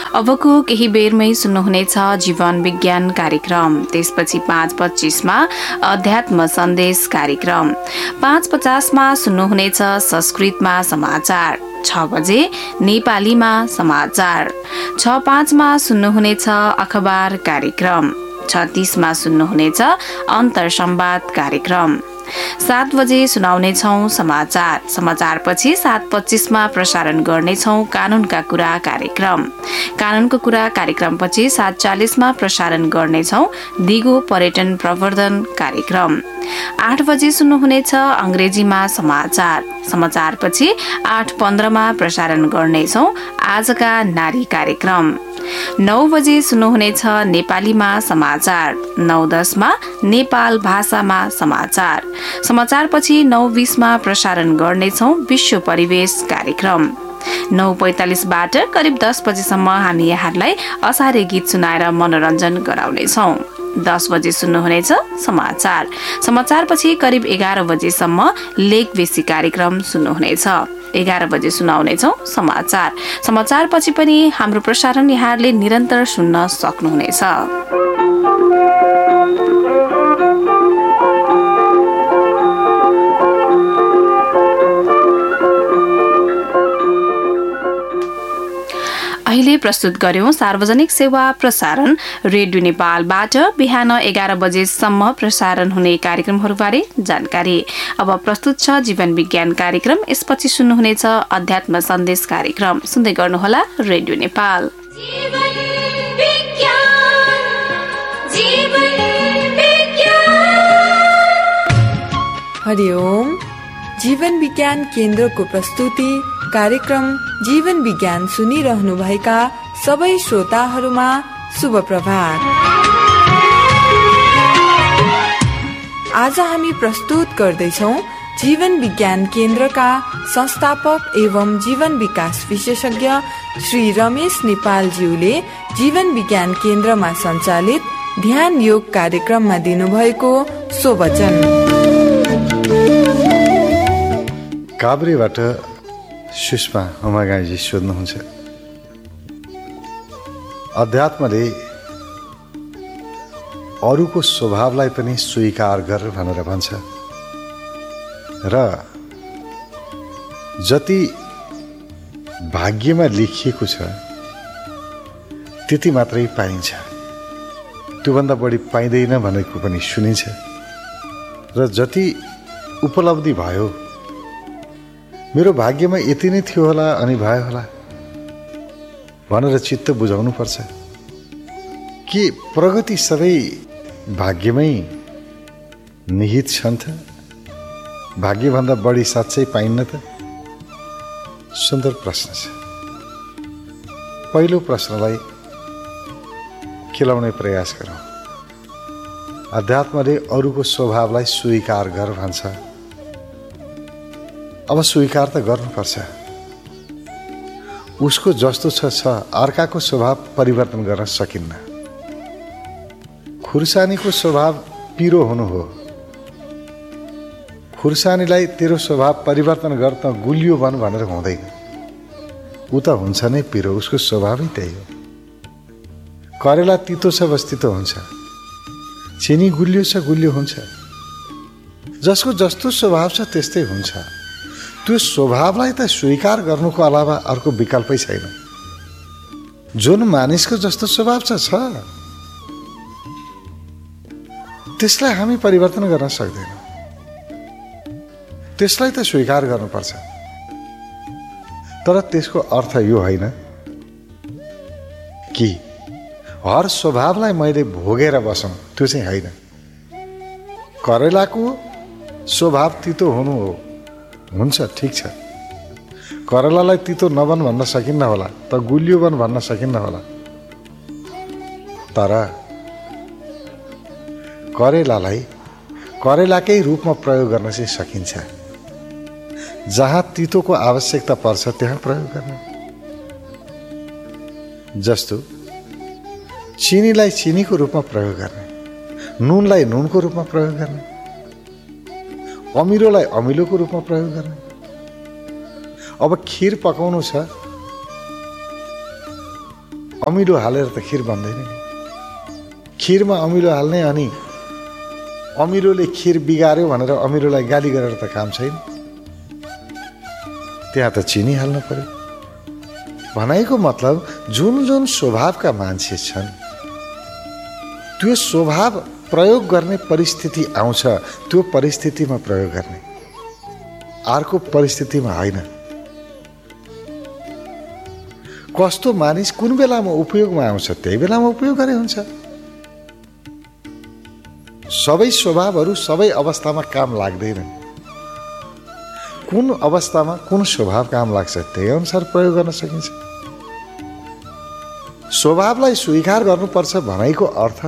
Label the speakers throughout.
Speaker 1: अबको केही बेरमै सुन्नुहुनेछ जीवन विज्ञान कार्यक्रम। त्यसपछि 5:25 अध्यात्म सन्देश कार्यक्रम, 5:50 सुन्नुहुनेछ संस्कृतमा समाचार, 6 बजे नेपालीमा समाचार, 6:05 सुन्नुहुनेछ अखबार कार्यक्रम, 6:30 सुन्नुहुनेछ अन्तर संवाद कार्यक्रम, 7 बजे सुनाउनेछौं समाचार। समाचारपछि 7:25 प्रसारण गर्नेछौं कानूनका कुरा कार्यक्रम। कानूनको कुरा कार्यक्रमपछि 7:40 प्रसारण गर्नेछौं दिगो पर्यटन प्रवर्धन कार्यक्रम। 8 बजे सुन्नुहुनेछ अंग्रेजीमा समाचार। समाचारपछि 8:15 प्रसारण गर्नेछौं आजका नारी कार्यक्रम। 9 बजे सुन्नुहुनेछ नेपालीमा समाचार। 9:10 नेपाल भाषामा समाचार। समाचारपछि 9:20 प्रसारण गर्नेछौं विश्व परिवेश कार्यक्रम। 9:45 करिब 10 बजेसम्म हामी यहाँलाई असारे गीत सुनाएर मनोरञ्जन गराउनेछौं। 10 बजे सुन्नुहुनेछ समाचार। समाचारपछि करिब 11 बजेसम्म लेख बेसी कार्यक्रम सुन्नुहुनेछ। 11 बजे सुनाउनेछौं समाचार। समाचारपछि पनि हाम्रो प्रसारण यहाँहरूले निरन्तर सुन्न सक्नुहुनेछ। अहिले प्रस्तुत गर्यौं सार्वजनिक सेवा प्रसारण रेडियो नेपालबाट बिहान 11 बजेसम्म प्रसारण हुने कार्यक्रमहरूबारे जानकारी। अब प्रस्तुत छ जीवन विज्ञान कार्यक्रम। यसपछि सुन्नुहुनेछ अध्यात्म सन्देश कार्यक्रम। सुन्दै गर्नुहोला रेडियो नेपाल।
Speaker 2: हरिओम। जीवन विज्ञान केन्द्रको प्रस्तुति कार्यक्रम जीवन विज्ञान सुनिरहनुभएका सबै श्रोताहरूमा शुभ प्रभात। आज हामी प्रस्तुत गर्दैछौ जीवन विज्ञान केन्द्रका संस्थापक एवं जीवन विकास विशेषज्ञ श्री रमेश नेपालज्यूले जीवन विज्ञान केन्द्रमा सञ्चालित ध्यान योग कार्यक्रममा दिनुभएको सोवचन।
Speaker 3: काभ्रेबाट सुषमा उमागाईजी सोध्नुहुन्छ, अध्यात्मले अरूको स्वभावलाई पनि स्वीकार गर भनेर भन्छ र जति भाग्यमा लेखिएको छ त्यति मात्रै पाइन्छ, त्योभन्दा बढी पाइँदैन भनेको पनि सुनिन्छ र जति उपलब्धि भयो मेरो भाग्यमा यति नै थियो होला अनि भयो होला भनेर चित्त बुझाउनु पर्छ कि प्रगति सबै भाग्यमै निहित छन् त? भाग्यभन्दा बढी साँच्चै पाइन्न त? सुन्दर प्रश्न छ। पहिलो प्रश्नलाई खिलाउने प्रयास गरौँ। अध्यात्मले अरूको स्वभावलाई स्वीकार गर भन्छ। अब स्वीकार त गर्नुपर्छ। उसको जस्तो छ अर्काको स्वभाव परिवर्तन गर्न सकिन्न। खुर्सानीको स्वभाव पिरो हुनु हो, खुर्सानीलाई तेरो स्वभाव परिवर्तन गर त गुलियो बन भनेर हुँदैन। ऊ त हुन्छ नै पिरो, उसको स्वभावै त्यही हो। करेला तितो छ बस तितो हुन्छ, चिनी गुलियो छ गुलियो हुन्छ। जसको जस्तो स्वभाव छ त्यस्तै हुन्छ। त्यो स्वभावलाई त स्वीकार गर्नुको अलावा अर्को विकल्पै छैन। जुन मानिसको जस्तो स्वभाव छ त्यसलाई हामी परिवर्तन गर्न सक्दैनौँ। त्यसलाई त स्वीकार गर्नुपर्छ। तर त्यसको अर्थ यो होइन कि हर स्वभावलाई मैले भोगेर बसौँ, त्यो चाहिँ होइन। करेलाको स्वभाव तितो हुनु हो, हुन्छ, ठिक छ। करेलालाई तितो नबन भन्न सकिन्न होला, त गुलियो बन भन्न सकिन्न होला। तर करेलालाई करेलाकै रूपमा प्रयोग गर्न चाहिँ सकिन्छ। जहाँ तितोको आवश्यकता पर्छ त्यहाँ प्रयोग गर्ने। जस्तो चिनीलाई चिनीको रूपमा प्रयोग गर्ने, नुनलाई नुनको रूपमा प्रयोग गर्ने, अमिलोलाई अमिलोको रूपमा प्रयोग गर्ने। अब खीर पकाउनु छ अमिलो हालेर त खिर बन्दैन नि। खिरमा अमिलो हाल्ने अनि अमिलोले खिर बिगार्यो भनेर अमिलोलाई गाली गरेर त काम छैन। त्यहाँ त चिनी हाल्नु पर्यो। भनाइको मतलब जुन जुन स्वभावका मान्छे छन् त्यो स्वभाव प्रयोग गर्ने परिस्थिति आउँछ, त्यो परिस्थितिमा प्रयोग गर्ने, अर्को परिस्थितिमा होइन। कस्तो मानिस कुन बेलामा उपयोगमा आउँछ त्यही बेलामा उपयोग गरे हुन्छ। सबै स्वभावहरू सबै अवस्थामा काम लाग्दैनन्। कुन अवस्थामा कुन स्वभाव काम लाग्छ त्यही अनुसार प्रयोग गर्न सकिन्छ। स्वभावलाई स्वीकार गर्नुपर्छ भनाइको अर्थ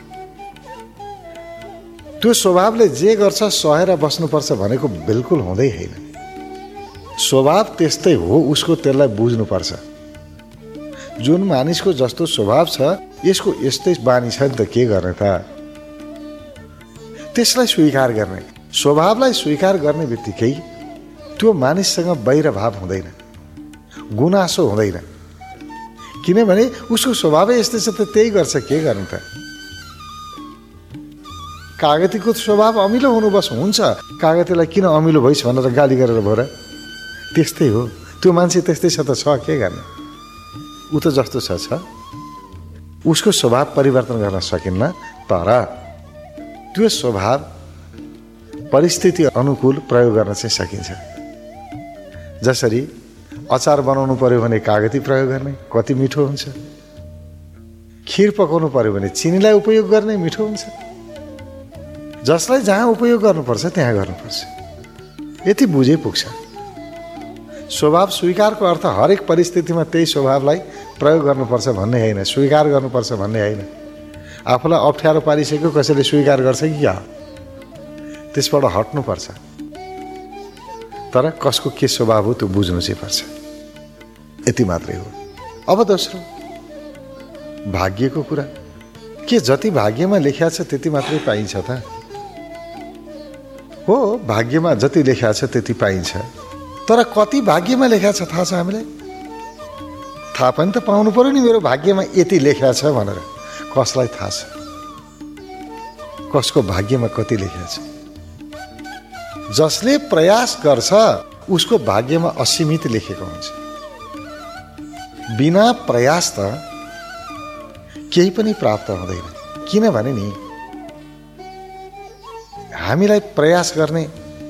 Speaker 3: त्यो स्वभावले जे गर्छ सहेर बस्नुपर्छ भनेको बिल्कुल हुँदै होइन। स्वभाव त्यस्तै हो, उसको त्यसलाई बुझ्नुपर्छ। जुन मानिसको जस्तो स्वभाव छ यसको यस्तै बानी छ नि त के गर्ने त, त्यसलाई स्वीकार गर्ने। स्वभावलाई स्वीकार गर्ने बित्तिकै त्यो मानिससँग वैरभाव हुँदैन, गुनासो हुँदैन। किनभने उसको स्वभावै यस्तै छ त त्यही गर्छ, के गर्ने त। कागतीको स्वभाव अमिलो हुनु बस हुन्छ, कागतीलाई किन अमिलो भइस् भनेर गाली गरेर भयो र? त्यस्तै हो, त्यो मान्छे त्यस्तै छ त छ, के गर्ने। ऊ त जस्तो छ उसको स्वभाव परिवर्तन गर्न सकिन्न। तर त्यो स्वभाव परिस्थिति अनुकूल प्रयोग गर्न चाहिँ सकिन्छ। जसरी अचार बनाउनु पर्यो भने कागती प्रयोग गर्ने, कति मिठो हुन्छ। खिर पकाउनु पर्यो भने चिनीलाई उपयोग गर्ने, मिठो हुन्छ। जसलाई जहाँ उपयोग गर्नुपर्छ त्यहाँ गर्नुपर्छ, यति बुझे पुग्छ। स्वभाव स्वीकारको अर्थ हरेक परिस्थितिमा त्यही स्वभावलाई प्रयोग गर्नुपर्छ भन्ने होइन, स्वीकार गर्नुपर्छ भन्ने होइन। आफूलाई अप्ठ्यारो पारिसक्यो कसैले स्वीकार गर्छ कि क्या, त्यसबाट हट्नुपर्छ। तर कसको के स्वभाव हो त्यो बुझ्नु चाहिँ पर्छ, यति मात्रै हो। अब दोस्रो भाग्यको कुरा। के जति भाग्यमा लेखिया छ त्यति मात्रै पाइन्छ त? हो, भाग्यमा जति लेखिया छ त्यति पाइन्छ। तर कति भाग्यमा लेखिया छ थाहा छ हामीलाई? थाहा पनि त पाउनु पर्यो नि, मेरो भाग्यमा यति लेखिया छ भनेर। कसलाई थाहा छ कसको भाग्यमा कति लेखिया छ? जसले प्रयास गर्छ उसको भाग्यमा असीमित लेखेको हुन्छ। बिना प्रयास त केही पनि प्राप्त हुँदैन। किनभने नि हामीलाई प्रयास गर्ने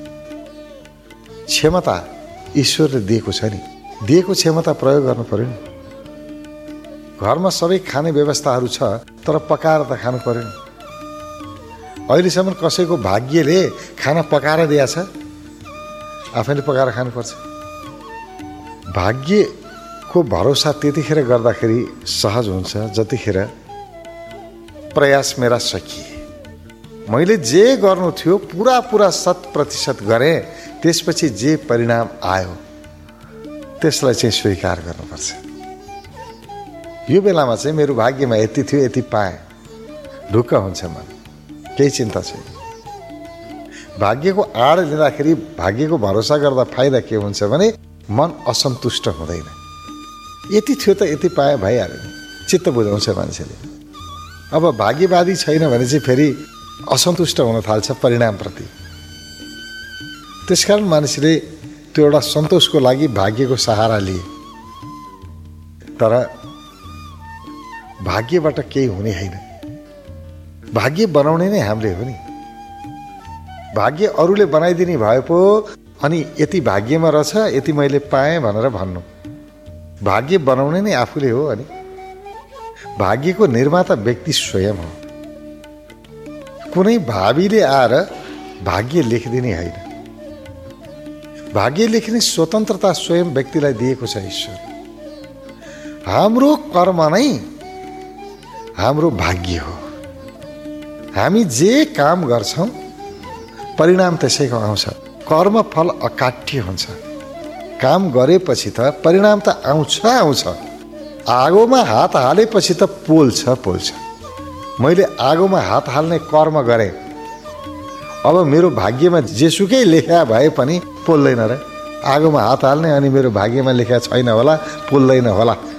Speaker 3: क्षमता ईश्वरले दिएको छ नि, दिएको क्षमता प्रयोग गर्नु पर्यो नि। घरमा सबै खाने व्यवस्थाहरू छ तर पकाएर त खानु पर्यो नि। अहिलेसम्म कसैको भाग्यले खाना पकाएर दिएछ? आफैले पकाएर खानुपर्छ। भाग्यको भरोसा त्यतिखेर गर्दाखेरि सहज हुन्छ जतिखेर प्रयास मेरा सकिए, मैले जे गर्नु थियो पुरा 100% गरेँ, त्यसपछि जे परिणाम आयो त्यसलाई चाहिँ स्वीकार गर्नुपर्छ। यो बेलामा चाहिँ मेरो भाग्यमा यति थियो यति पाएँ, ढुक्क हुन्छ मन, केही चिन्ता छैन। भाग्यको आड लिँदाखेरि भाग्यको भरोसा गर्दा फाइदा के हुन्छ भने मन असन्तुष्ट हुँदैन। यति थियो त यति पाएँ भइहाल्यो, चित्त बुझाउँछ मान्छेले। अब भाग्यवादी छैन भने चाहिँ फेरि असन्तुष्ट हुन थाल्छ परिणामप्रति। त्यसकारण मानिसले त्यो एउटा सन्तोषको लागि भाग्यको सहारा लिए। तर भाग्यबाट केही हुने होइन, भाग्य बनाउने नै हामीले हो नि। भाग्य अरूले बनाइदिने भए पो अनि यति भाग्यमा रहेछ यति मैले पाएँ भनेर भन्नु। भाग्य बनाउने नै आफूले हो। अनि भाग्यको निर्माता व्यक्ति स्वयं हो। कुनै भावीले आएर भाग्य लेखिदिने होइन। भाग्य लेख्ने स्वतन्त्रता स्वयं व्यक्तिलाई दिएको छ ईश्वर। हाम्रो कर्म नै हाम्रो भाग्य हो। हामी जे काम गर्छौं परिणाम त्यसैको आउँछ। कर्म फल अकाट्य हुन्छ। काम गरेपछि त परिणाम त आउँछ। आगोमा हात हालेपछि त पोल्छ। मैले आगोमा हात हाल्ने कर्म गरेँ, अब मेरो भाग्यमा जेसुकै लेखा भए पनि पोल्दैन र। आगोमा हात हाल्ने अनि मेरो भाग्यमा लेखा छैन होला, पोल्दैन होला,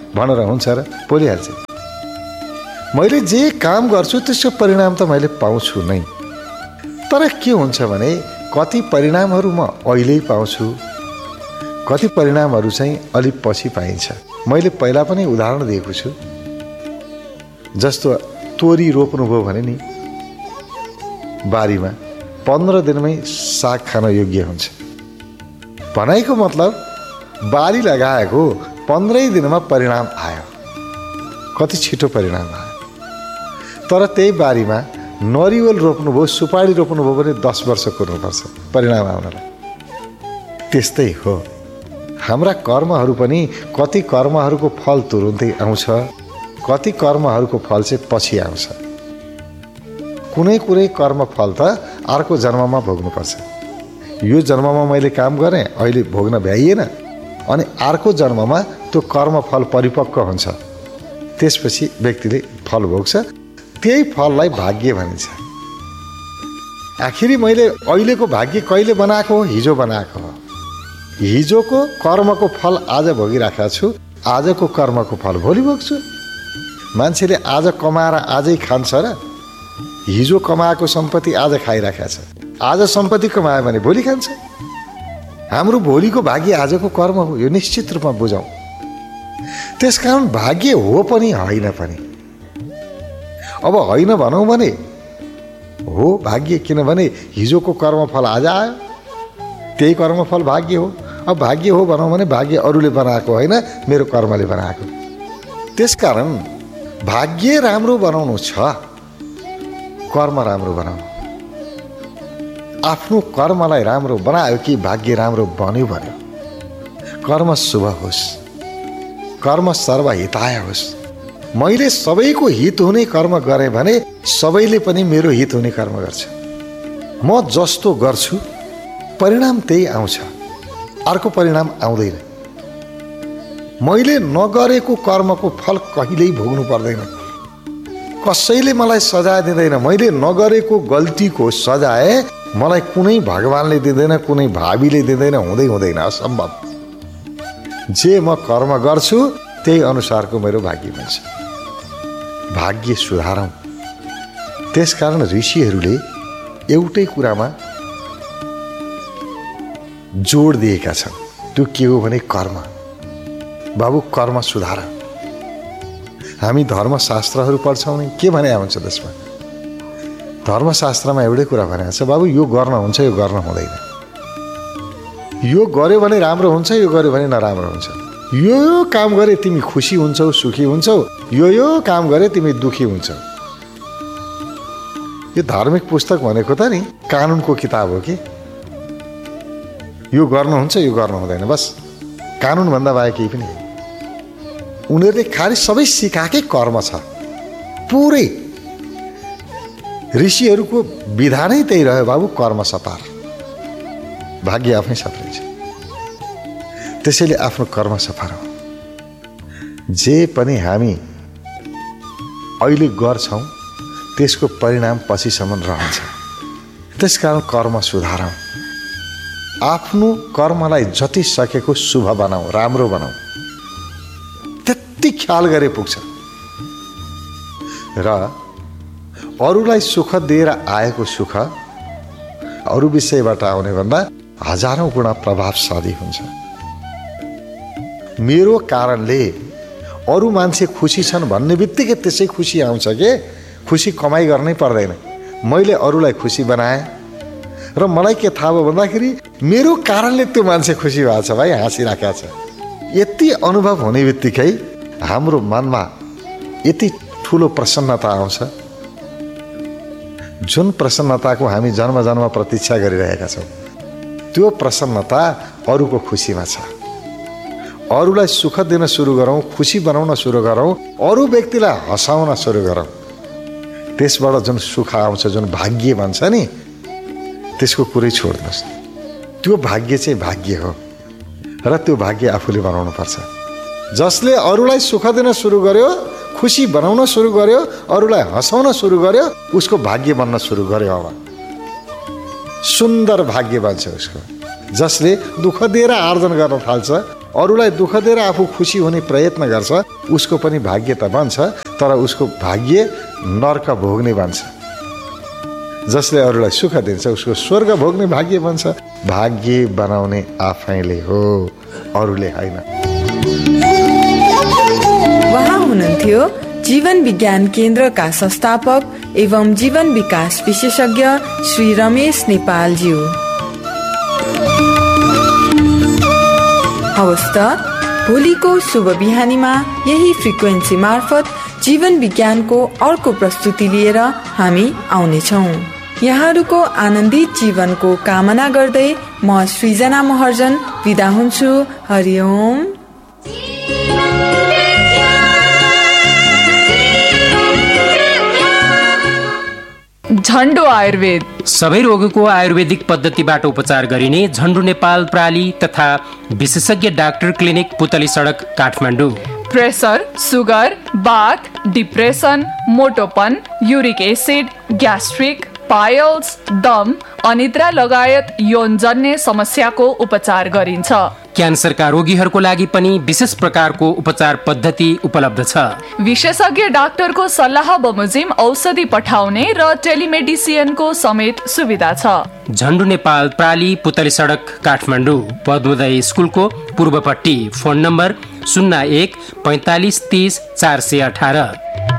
Speaker 3: भनेर हुन्छ र बोलिहाल्छ। मैले जे काम गर्छु त्यसको परिणाम त मैले पाउँछु नै, तर के हुन्छ भने कति परिणामहरू म अहिले पाउँछु, कति परिणामहरू चाहिँ अलिक पछि पाइन्छ। मैले पहिला पनि उदाहरण दिएको छु, जस्तो तोरी रोप्नुभयो भने नि बारीमा 15 दिनमै साग खान योग्य हुन्छ। भनाइको मतलब बारी लगाएको 15 दिनमा परिणाम आयो, कति छिटो परिणाम आयो। तर त्यही बारीमा नरिवल रोप्नुभयो, सुपारी रोप्नुभयो भने 10 वर्ष कुर्नुपर्छ परिणाम आउनलाई। त्यस्तै हो हाम्रा कर्महरू पनि, कति कर्महरूको फल तुरुन्तै आउँछ, कति कर्महरूको फल चाहिँ पछि आउँछ। कुनै कुनै कर्म फल त अर्को जन्ममा भोग्नुपर्छ। यो जन्ममा मैले काम गरेँ, अहिले भोग्न भ्याइएन, अनि अर्को जन्ममा त्यो कर्मफल परिपक्व हुन्छ, त्यसपछि व्यक्तिले फल भोग्छ। त्यही फललाई भाग्य भनिन्छ। आखिरी मैले अहिलेको भाग्य कहिले बनाएको हो? हिजो बनाएको हो। हिजोको कर्मको फल आज भोगिराखेको छु, आजको कर्मको फल भोलि भोग्छु। मान्छेले आज कमाएर आजै खान्छ र हिजो कमाएको सम्पत्ति आज खाइराखेको छ। आज सम्पत्ति कमायो भने भोलि खान्छ। हाम्रो भोलिको भाग्य आजको कर्म हो, यो निश्चित रूपमा बुझौँ। त्यसकारण भाग्य हो पनि होइन पनि। अब होइन भनौँ भने हो भाग्य, किनभने हिजोको कर्मफल आज आयो, त्यही कर्मफल भाग्य हो। अब भाग्य हो भनौँ भने भाग्य अरूले बनाएको होइन, मेरो कर्मले बनाएको। त्यसकारण भाग्य राम्रो बनाउनु छ, कर्म राम्रो बनाउनु। आफ्नो कर्मलाई राम्रो बनायो कि भाग्य राम्रो बन्यो भन्यो। कर्म शुभ होस्, कर्म सर्वहिताय होस्। मैले सबैको हित हुने कर्म गरेँ भने सबैले पनि मेरो हित हुने कर्म गर्छ। म जस्तो गर्छु परिणाम त्यही आउँछ, अर्को परिणाम आउँदैन। मैले नगरेको कर्मको फल कहिल्यै भोग्नु पर्दैन। कसैले मलाई सजाय दिँदैन। मैले नगरेको गल्तीको सजाय मलाई कुनै भगवानले दिँदैन, कुनै भावीले दिँदैन, हुँदैन, असम्भव। जे म कर्म गर्छु त्यही अनुसारको मेरो भाग्य बन्छ। भाग्य सुधारौँ। त्यसकारण ऋषिहरूले एउटै कुरामा जोड दिएका छन्, त्यो के हो भने कर्म। बाबु कर्म सुधार। हामी धर्मशास्त्रहरू पढ्छौँ नि, के भने हुन्छ त्यसमा? धर्मशास्त्रमा एउटै कुरा भनेको छ, बाबु यो गर्न हुन्छ, यो गर्न हुँदैन। यो गर्यो भने राम्रो हुन्छ, यो गर्यो भने नराम्रो हुन्छ। यो काम गरे तिमी खुसी हुन्छौ, सुखी हुन्छौ, यो काम गरे तिमी दुखी हुन्छौ। यो धार्मिक पुस्तक भनेको त नि कानुनको किताब हो कि यो गर्नुहुन्छ, यो गर्नु हुँदैन, बस कानुनभन्दा बाहेक केही पनि। उनीहरूले खालि सबै सिकाएकै कर्म छ। पुरै ऋषिहरूको विधानै त्यही रह्यो, बाबु कर्म सपार, भाग्य आफै सप्रिन्छ। त्यसैले आफ्नो कर्म सफारौँ। जे पनि हामी अहिले गर्छौँ त्यसको परिणाम पछिसम्म रहन्छ। त्यसकारण कर्म सुधारौँ। आफ्नो कर्मलाई जति सकेको शुभ बनाऊ, राम्रो बनाऊ। त्यति ख्याल गरे पुग्छ। र अरूलाई सुख दिएर आएको सुख अरू विषयबाट आउने भन्दा हजारौं गुणा प्रभावशाली हुन्छ। मेरो कारणले अरू मान्छे खुसी छन् भन्ने बित्तिकै त्यसै खुसी आउँछ के? खुसी कमाइ गर्नै पर्दैन। मैले अरूलाई खुसी बनाएँ र मलाई के थाहा भयो भन्दाखेरि मेरो कारणले त्यो मान्छे खुसी भएको छ, भाइ हाँसिराखेको छ। यति अनुभव हुने बित्तिकै हाम्रो मनमा यति ठुलो प्रसन्नता आउँछ, जुन प्रसन्नताको हामी जन्म जन्म प्रतीक्षा गरिरहेका छौँ। त्यो प्रसन्नता अरूको खुसीमा छ। अरूलाई सुख दिन सुरु गरौँ, खुसी बनाउन सुरु गरौँ, अरू व्यक्तिलाई हँसाउन सुरु गरौँ। त्यसबाट जुन सुख आउँछ, जुन भाग्य भन्छ नि, त्यसको कुरै छोड्नुहोस्। त्यो भाग्य चाहिँ भाग्य हो र त्यो भाग्य आफूले बनाउनु पर्छ। जसले अरूलाई सुख दिन सुरु गर्यो, खुसी बनाउन सुरु गर्यो, अरूलाई हँसाउन सुरु गर्यो, उसको भाग्य बन्न सुरु गर्यो। अब सुन्दर भाग्य बन्छ उसको। जसले दुःख दिएर आर्जन गर्न थाल्छ अरूलाई दुःख दिएर आफू खुसी हुने प्रयत्न गर्छ उसको पनि भाग्य त बन्छ, तर उसको भाग्य नर्क भोग्ने बन्छ। जसले अरूलाई सुख दिन्छ उसको स्वर्ग भोग्ने भाग्य बन्छ। भाग्य बनाउने आफैले हो, अरूले होइन।
Speaker 2: उहाँ हुनुहुन्थ्यो जीवन विज्ञान केन्द्रका संस्थापक एवं जीवन विकास विशेषज्ञ श्री रमेश नेपालज्यू। हवस् त भोलिको शुभ बिहानीमा यही फ्रिक्वेन्सी मार्फत जीवन विज्ञानको अर्को प्रस्तुति लिएर हामी आउनेछौँ। यहाँहरूको आनन्दित जीवनको कामना गर्दै म सृजना महर्जन बिदा हुन्छु। हरिओम।
Speaker 4: झन्डु आयुर्वेद
Speaker 5: सबै रोगको आयुर्वेदिक पद्धतिबाट उपचार गरिने झन्डु नेपाल प्राली तथा विशेषज्ञ डाक्टर क्लिनिक पुतली सडक काठमाडौँ।
Speaker 4: प्रेसर, सुगर, बाथ, depression, मोटोपन, uric acid, gastric, piles, दम, अनिद्रा लगायत यौनजन्य समस्याको उपचार गरिन्छ।
Speaker 5: क्यान्सरका रोगीहरूको लागि पनि विशेष प्रकारको उपचार पद्धति उपलब्ध छ।
Speaker 4: विशेषज्ञ डाक्टरको सल्लाह बमोजिम औषधि पठाउने र टेलिमेडिसिनको समेत सुविधा छ।
Speaker 5: झन्डु नेपाल प्राली पुतली सडक काठमाडौँ, पद्मोदय स्कुलको पूर्वपट्टि। Phone number 01 45 30 418।